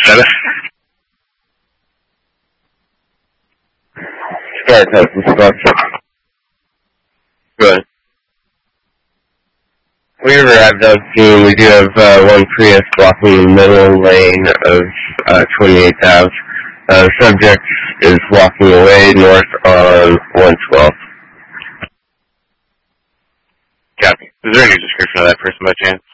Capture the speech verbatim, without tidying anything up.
Seven. Start has construction. Good. We arrived on scene. We do have uh, one Prius blocking the middle lane of uh, twenty-eighth Avenue. Uh, subject is walking away north on one twelve. Copy. Is there any description of that person by chance?